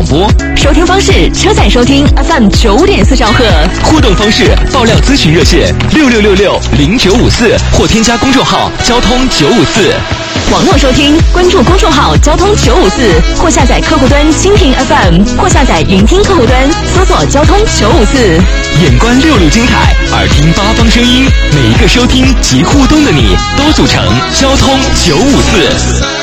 播。 收听方式：车载收听 FM9.4兆赫。 互动方式：爆料咨询热线66660954或添加公众号交通954。 网络收听，关注公众号交通954，或下载客户端蜻蜓 FM， 或下载云听客户端，搜索交通954。 眼观六路精彩，耳听八方声音，每一个收听及互动的你，都组成交通954。